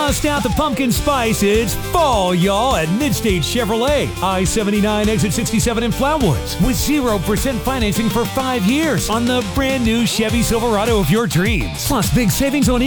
Bust out the pumpkin spice. It's fall, y'all, at Midstate Chevrolet. I-79 exit 67 in Flatwoods with 0% financing for 5 years on the brand new Chevy Silverado of your dreams. Plus big savings on